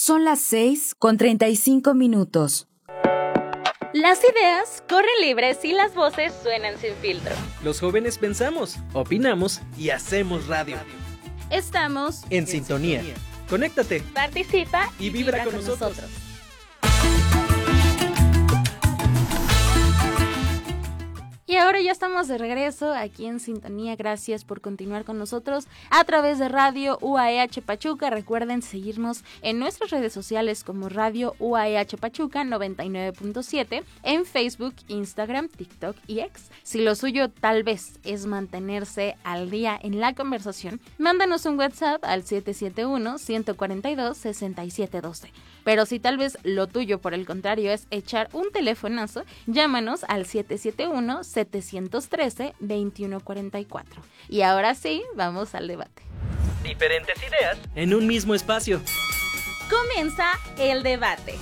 Son las 6:35. Las ideas corren libres y las voces suenan sin filtro. Los jóvenes pensamos, opinamos y hacemos radio. Estamos en sintonía. Conéctate, participa y vibra con nosotros. Y ahora ya estamos de regreso aquí en Sintonía. Gracias por continuar con nosotros a través de Radio UAEH Pachuca. Recuerden seguirnos en nuestras redes sociales como Radio UAEH Pachuca 99.7 en Facebook, Instagram, TikTok y X. Si lo suyo tal vez es mantenerse al día en la conversación, mándanos un WhatsApp al 771-142-6712. Pero si tal vez lo tuyo, por el contrario, es echar un telefonazo, llámanos al 771-713-2144. Y ahora sí, vamos al debate. Diferentes ideas en un mismo espacio. Comienza el debate.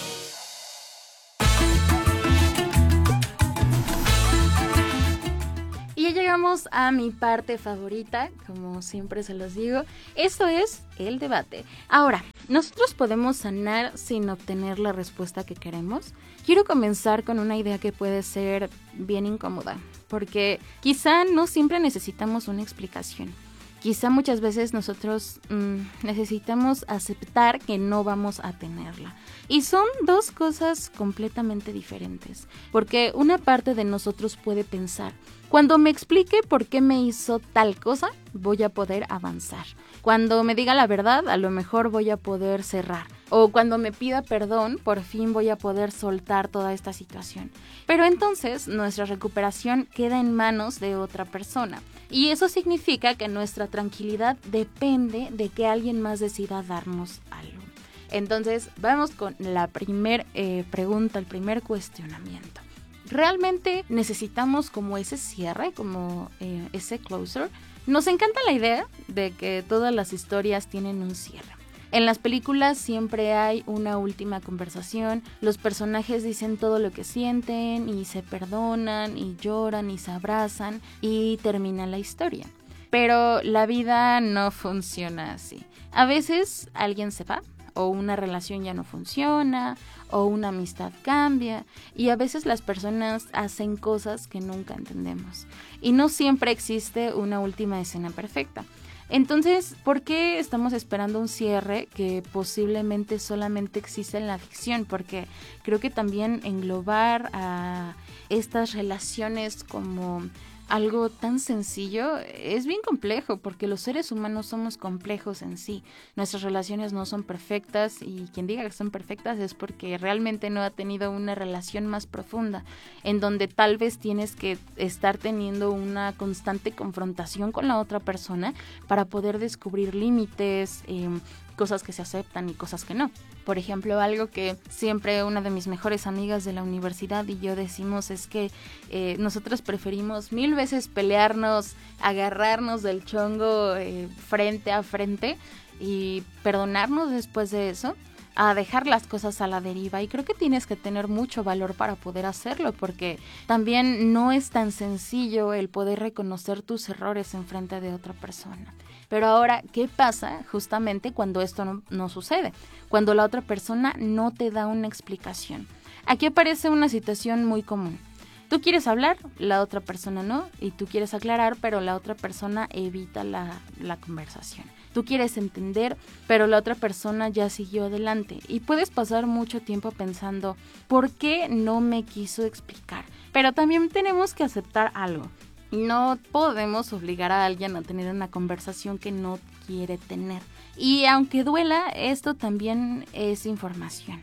Y ya llegamos a mi parte favorita, como siempre se los digo. Esto es el debate. Ahora, ¿nosotros podemos sanar sin obtener la respuesta que queremos? Quiero comenzar con una idea que puede ser bien incómoda, porque quizá no siempre necesitamos una explicación. Quizá muchas veces nosotros necesitamos aceptar que no vamos a tenerla. Y son dos cosas completamente diferentes, porque una parte de nosotros puede pensar, cuando me explique por qué me hizo tal cosa, voy a poder avanzar. Cuando me diga la verdad, a lo mejor voy a poder cerrar. O cuando me pida perdón, por fin voy a poder soltar toda esta situación. Pero entonces nuestra recuperación queda en manos de otra persona. Y eso significa que nuestra tranquilidad depende de que alguien más decida darnos algo. Entonces, vamos con la primer pregunta, el primer cuestionamiento. ¿Realmente necesitamos como ese cierre, como ese closure? Nos encanta la idea de que todas las historias tienen un cierre. En las películas siempre hay una última conversación, los personajes dicen todo lo que sienten y se perdonan y lloran y se abrazan y termina la historia. Pero la vida no funciona así. A veces alguien se va, o una relación ya no funciona, o una amistad cambia, y a veces las personas hacen cosas que nunca entendemos. Y no siempre existe una última escena perfecta. Entonces, ¿por qué estamos esperando un cierre que posiblemente solamente existe en la ficción? Porque creo que también englobar a estas relaciones como algo tan sencillo es bien complejo, porque los seres humanos somos complejos en sí. Nuestras relaciones no son perfectas, y quien diga que son perfectas es porque realmente no ha tenido una relación más profunda, en donde tal vez tienes que estar teniendo una constante confrontación con la otra persona para poder descubrir límites, cosas que se aceptan y cosas que no. Por ejemplo, algo que siempre una de mis mejores amigas de la universidad y yo decimos es que nosotros preferimos 1000 veces pelearnos, agarrarnos del chongo frente a frente y perdonarnos después de eso, a dejar las cosas a la deriva. Y creo que tienes que tener mucho valor para poder hacerlo, porque también no es tan sencillo el poder reconocer tus errores en frente de otra persona. Pero ahora, ¿qué pasa justamente cuando esto no sucede? Cuando la otra persona no te da una explicación. Aquí aparece una situación muy común. Tú quieres hablar, la otra persona no, y tú quieres aclarar, pero la otra persona evita la conversación. Tú quieres entender, pero la otra persona ya siguió adelante. Y puedes pasar mucho tiempo pensando, ¿por qué no me quiso explicar? Pero también tenemos que aceptar algo. No podemos obligar a alguien a tener una conversación que no quiere tener. Y aunque duela, esto también es información.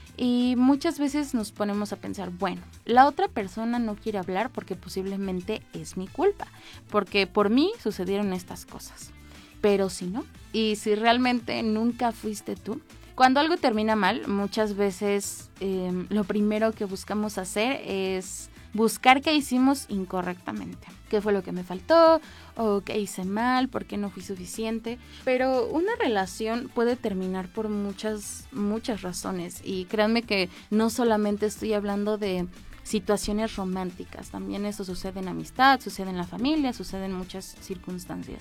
Y muchas veces nos ponemos a pensar, bueno, la otra persona no quiere hablar porque posiblemente es mi culpa, porque por mí sucedieron estas cosas. Pero si no, y si realmente nunca fuiste tú, cuando algo termina mal, muchas veces lo primero que buscamos hacer es buscar qué hicimos incorrectamente, qué fue lo que me faltó o qué hice mal, por qué no fui suficiente. Pero una relación puede terminar por muchas razones, y créanme que no solamente estoy hablando de situaciones románticas, también eso sucede en amistad, sucede en la familia, sucede en muchas circunstancias.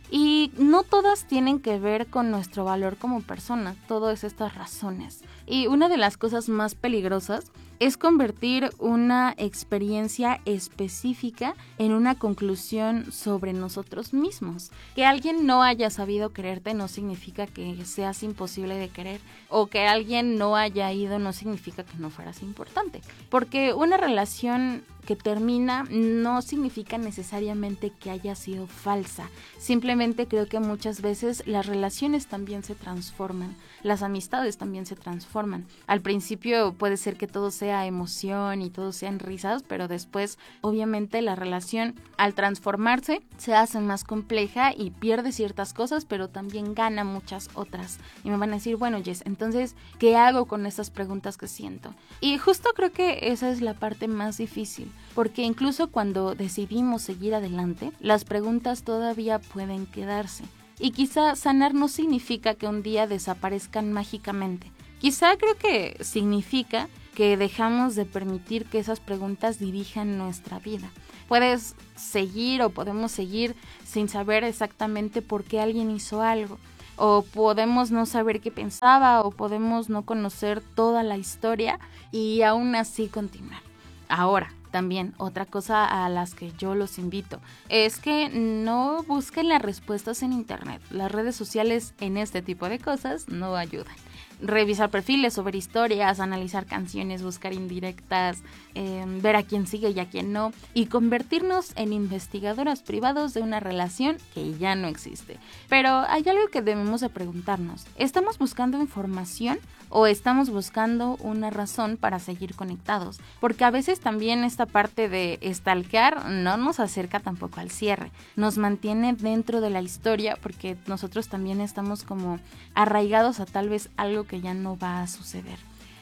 Y no todas tienen que ver con nuestro valor como persona, todas estas razones. Y una de las cosas más peligrosas es convertir una experiencia específica en una conclusión sobre nosotros mismos. Que alguien no haya sabido quererte no significa que seas imposible de querer, o que alguien no haya ido no significa que no fueras importante. Porque una relación que termina no significa necesariamente que haya sido falsa. Simplemente creo que muchas veces las relaciones también se transforman, las amistades también se transforman. Al principio puede ser que todo sea emoción y todo sean risas, pero después obviamente la relación al transformarse se hace más compleja y pierde ciertas cosas, pero también gana muchas otras. Y me van a decir, bueno, Jess, entonces, ¿qué hago con estas preguntas que siento? Y justo creo que esa es la parte más difícil. Porque incluso cuando decidimos seguir adelante, las preguntas todavía pueden quedarse. Y quizá sanar no significa que un día desaparezcan mágicamente. Quizá creo que significa que dejamos de permitir que esas preguntas dirijan nuestra vida. Puedes seguir o podemos seguir sin saber exactamente por qué alguien hizo algo. O podemos no saber qué pensaba, o podemos no conocer toda la historia y aún así continuar. Ahora, también otra cosa a las que yo los invito es que no busquen las respuestas en internet. Las redes sociales en este tipo de cosas no ayudan. Revisar perfiles o ver historias, analizar canciones, buscar indirectas, ver a quién sigue y a quién no, y convertirnos en investigadoras privados de una relación que ya no existe. Pero hay algo que debemos de preguntarnos. ¿Estamos buscando información o estamos buscando una razón para seguir conectados? Porque a veces también esta parte de stalkear no nos acerca tampoco al cierre, nos mantiene dentro de la historia porque nosotros también estamos como arraigados a tal vez algo que ya no va a suceder.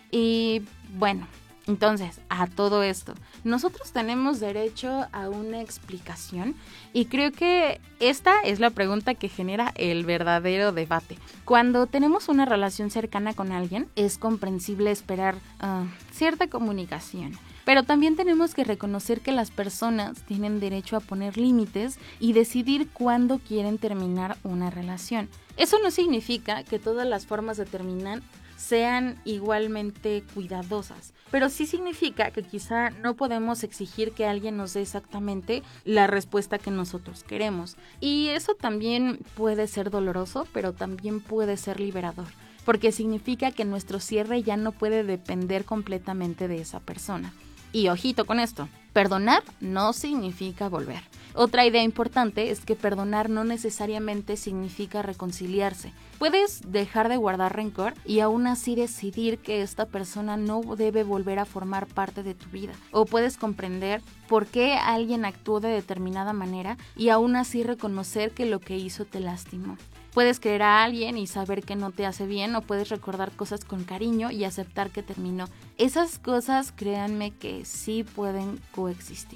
Y bueno, entonces, a todo esto, nosotros tenemos derecho a una explicación y creo que esta es la pregunta que genera el verdadero debate. Cuando tenemos una relación cercana con alguien, es comprensible esperar cierta comunicación. Pero también tenemos que reconocer que las personas tienen derecho a poner límites y decidir cuándo quieren terminar una relación. Eso no significa que todas las formas de terminar sean igualmente cuidadosas, pero sí significa que quizá no podemos exigir que alguien nos dé exactamente la respuesta que nosotros queremos. Y eso también puede ser doloroso, pero también puede ser liberador, porque significa que nuestro cierre ya no puede depender completamente de esa persona. Y ojito con esto, perdonar no significa volver. Otra idea importante es que perdonar no necesariamente significa reconciliarse. Puedes dejar de guardar rencor y aún así decidir que esta persona no debe volver a formar parte de tu vida. O puedes comprender por qué alguien actuó de determinada manera y aún así reconocer que lo que hizo te lastimó. Puedes querer a alguien y saber que no te hace bien, o puedes recordar cosas con cariño y aceptar que terminó. Esas cosas, créanme que sí pueden coexistir.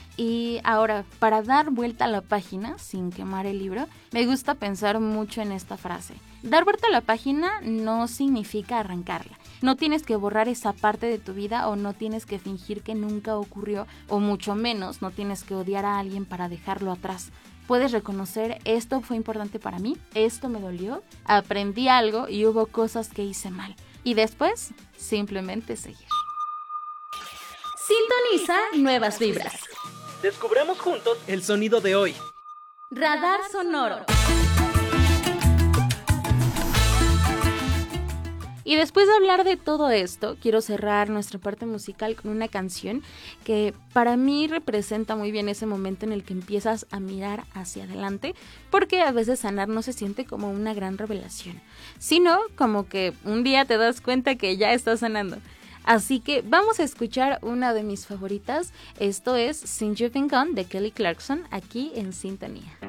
Y ahora, para dar vuelta a la página, sin quemar el libro, me gusta pensar mucho en esta frase. Dar vuelta a la página no significa arrancarla. No tienes que borrar esa parte de tu vida o no tienes que fingir que nunca ocurrió, o mucho menos no tienes que odiar a alguien para dejarlo atrás. Puedes reconocer, esto fue importante para mí, esto me dolió, aprendí algo y hubo cosas que hice mal. Y después, simplemente seguir. Sintoniza nuevas vibras. Descubramos juntos el sonido de hoy. Radar sonoro. Y después de hablar de todo esto, quiero cerrar nuestra parte musical con una canción que para mí representa muy bien ese momento en el que empiezas a mirar hacia adelante, porque a veces sanar no se siente como una gran revelación, sino como que un día te das cuenta que ya estás sanando. Así que vamos a escuchar una de mis favoritas, esto es Since You've Been Gone de Kelly Clarkson, aquí en Sintonía.